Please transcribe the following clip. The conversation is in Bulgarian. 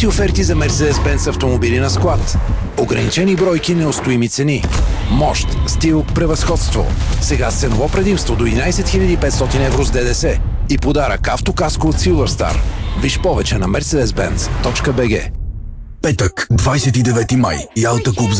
Богати оферти за Mercedes-Benz автомобили на склад. Ограничени бройки, неустоими цени. Мощ, стил, превъзходство. Сега с ценово предимство до 11 500 евро с ДДС. И подарък автокаско от Silverstar. Виж повече на mercedes-benz.bg. Петък, 29 май. Ялта Клуб